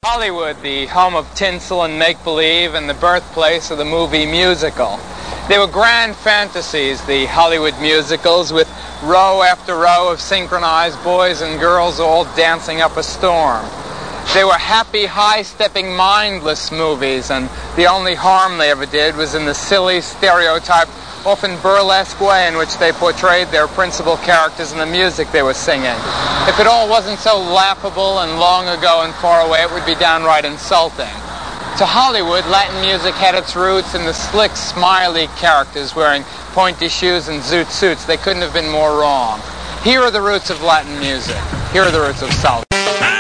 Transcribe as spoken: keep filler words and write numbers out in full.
Hollywood, the home of tinsel and make-believe and the birthplace of the movie musical. They were grand fantasies, the Hollywood musicals, with row after row of synchronized boys and girls all dancing up a storm. They were happy, high-stepping, mindless movies, and the only harm they ever did was in the silly, stereotyped, often burlesque way in which they portrayed their principal characters and the music they were singing. If it all wasn't so laughable and long ago and far away, it would be downright insulting. To Hollywood, Latin music had its roots in the slick, smiley characters wearing pointy shoes and zoot suits. They couldn't have been more wrong. Here are the roots of Latin music. Here are the roots of salsa.